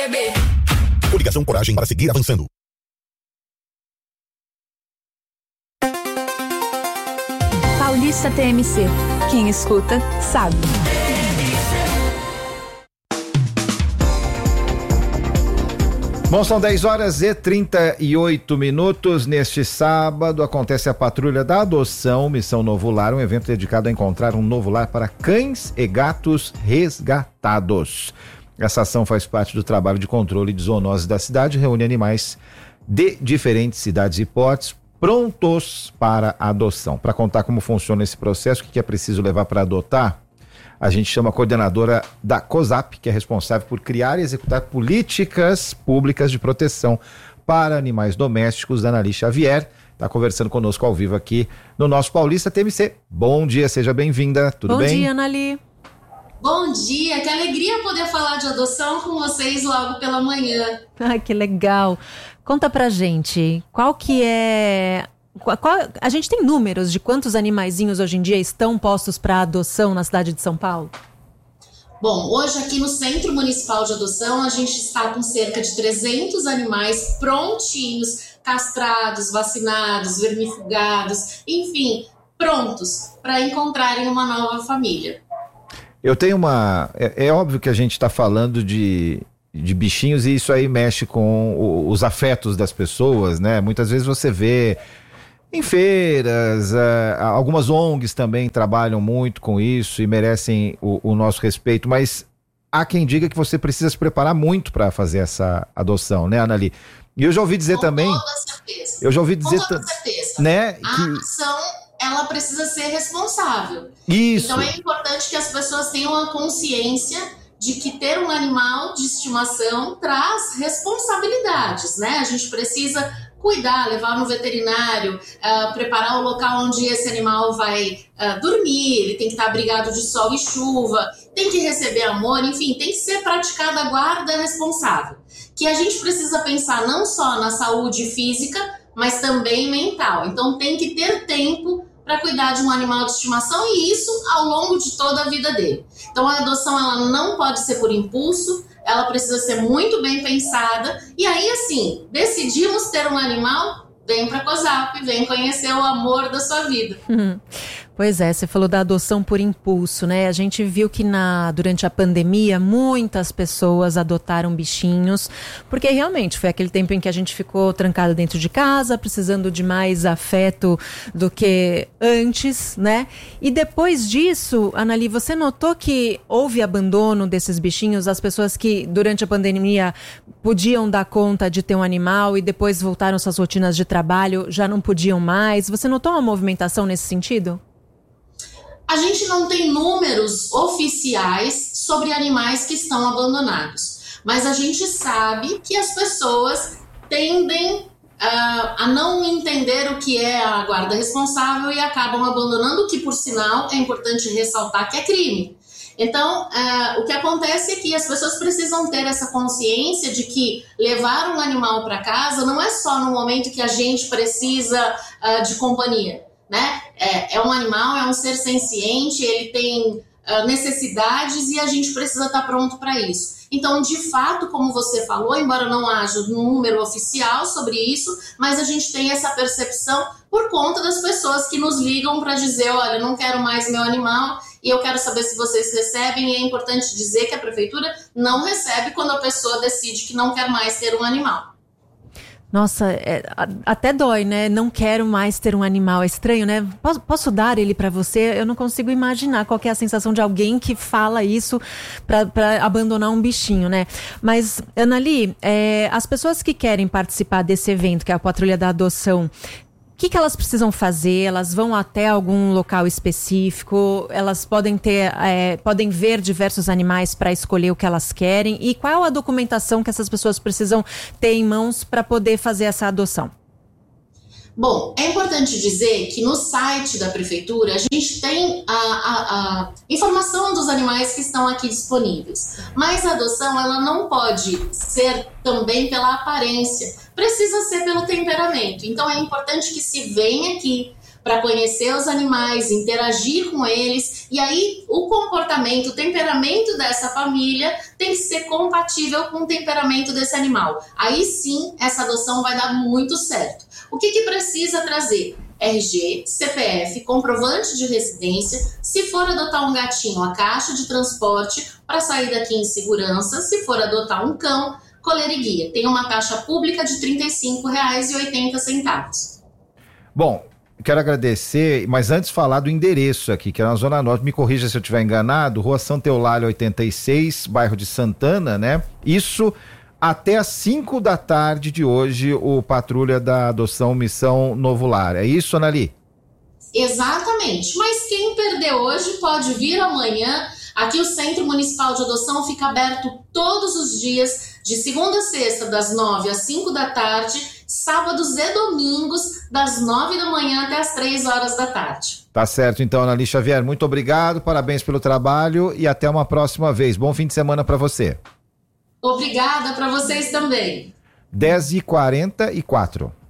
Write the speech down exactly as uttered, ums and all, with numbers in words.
Coligação Coragem para seguir avançando. Paulista T M C. Quem escuta, sabe. Bom, são dez horas e trinta e oito minutos. Neste sábado acontece a Patrulha da Adoção, Missão Novo Lar, um evento dedicado a encontrar um novo lar para cães e gatos resgatados. Essa ação faz parte do trabalho de controle de zoonoses da cidade, reúne animais de diferentes cidades e portes prontos para adoção. Para contar como funciona esse processo, o que é preciso levar para adotar, a gente chama a coordenadora da COSAP, que é responsável por criar e executar políticas públicas de proteção para animais domésticos, Anali Xavier. Está conversando conosco ao vivo aqui no nosso Paulista T M C. Bom dia, seja bem-vinda, tudo Bom bem? Bom dia, Anali. Bom dia, que alegria poder falar de adoção com vocês logo pela manhã. Ai, que legal. Conta pra gente, qual que é... Qual, qual, a gente tem números de quantos animaizinhos hoje em dia estão postos para adoção na cidade de São Paulo? Bom, hoje aqui no Centro Municipal de Adoção a gente está com cerca de trezentos animais prontinhos, castrados, vacinados, vermifugados, enfim, prontos para encontrarem uma nova família. Eu tenho uma... É, é óbvio que a gente está falando de, de bichinhos e isso aí mexe com o, os afetos das pessoas, né? Muitas vezes você vê em feiras, uh, algumas O N Gs também trabalham muito com isso e merecem o, o nosso respeito, mas há quem diga que você precisa se preparar muito para fazer essa adoção, né, Anali? E eu já ouvi dizer com também... Com toda certeza. Eu já ouvi dizer... Com toda certeza. Né, a que... ação, ela precisa ser responsável. Isso. Então é importante que as pessoas tenham a consciência de que ter um animal de estimação traz responsabilidades, né? A gente precisa cuidar, levar no veterinário, uh, preparar o local onde esse animal vai uh, dormir, ele tem que estar abrigado de sol e chuva, tem que receber amor, enfim, tem que ser praticada a guarda responsável. Que a gente precisa pensar não só na saúde física, mas também mental. Então tem que ter tempo para cuidar de um animal de estimação e isso ao longo de toda a vida dele. Então a adoção ela não pode ser por impulso, ela precisa ser muito bem pensada e aí assim, decidimos ter um animal, vem para a COSAP, vem conhecer o amor da sua vida. Uhum. Pois é, você falou da adoção por impulso, né? A gente viu que na, durante a pandemia muitas pessoas adotaram bichinhos, porque realmente foi aquele tempo em que a gente ficou trancado dentro de casa, precisando de mais afeto do que antes, né? E depois disso, Anali, você notou que houve abandono desses bichinhos, as pessoas que durante a pandemia podiam dar conta de ter um animal e depois voltaram suas rotinas de trabalho, já não podiam mais. Você notou uma movimentação nesse sentido? A gente não tem números oficiais sobre animais que estão abandonados, mas a gente sabe que as pessoas tendem uh, a não entender o que é a guarda responsável e acabam abandonando, o que, por sinal, é importante ressaltar que é crime. Então, uh, o que acontece é que as pessoas precisam ter essa consciência de que levar um animal para casa não é só no momento que a gente precisa uh, de companhia. Né? É, é um animal, é um ser senciente, ele tem uh, necessidades e a gente precisa estar pronto para isso. Então, de fato, como você falou, embora não haja um número oficial sobre isso, mas a gente tem essa percepção por conta das pessoas que nos ligam para dizer, olha, não quero mais meu animal e eu quero saber se vocês recebem. E é importante dizer que a prefeitura não recebe quando a pessoa decide que não quer mais ter um animal. Nossa, é, até dói, né? Não quero mais ter um animal. É estranho, né? Posso, posso dar ele pra você? Eu não consigo imaginar qual que é a sensação de alguém que fala isso pra, pra abandonar um bichinho, né? Mas, Anali, é, as pessoas que querem participar desse evento, que é a Patrulha da Adoção, o que, que elas precisam fazer? Elas vão até algum local específico? Elas podem ter, é, podem ver diversos animais para escolher o que elas querem? E qual a documentação que essas pessoas precisam ter em mãos para poder fazer essa adoção? Bom, é importante dizer que no site da prefeitura a gente tem a, a, a informação dos animais que estão aqui disponíveis, mas a adoção ela não pode ser também pela aparência, precisa ser pelo temperamento. Então é importante que se venha aqui para conhecer os animais, interagir com eles, e aí o comportamento, o temperamento dessa família tem que ser compatível com o temperamento desse animal. Aí sim, essa adoção vai dar muito certo. O que que precisa trazer? R G, C P F, comprovante de residência, se for adotar um gatinho, a caixa de transporte para sair daqui em segurança, se for adotar um cão, coleira e guia. Tem uma taxa pública de trinta e cinco reais e oitenta centavos. Bom, quero agradecer, mas antes falar do endereço aqui, que é na Zona Norte, me corrija se eu estiver enganado, Rua Santa Eulália oitenta e seis, bairro de Santana, né? Isso até às cinco da tarde de hoje, o Patrulha da Adoção Missão Novo Lar. É isso, Anali? Exatamente, mas quem perdeu hoje pode vir amanhã. Aqui o Centro Municipal de Adoção fica aberto todos os dias, de segunda a sexta, das nove às cinco da tarde, sábados e domingos, das nove da manhã até as três horas da tarde. Tá certo, então, Anali Xavier, muito obrigado, parabéns pelo trabalho e até uma próxima vez. Bom fim de semana para você. Obrigada para vocês também. dez e quarenta e quatro.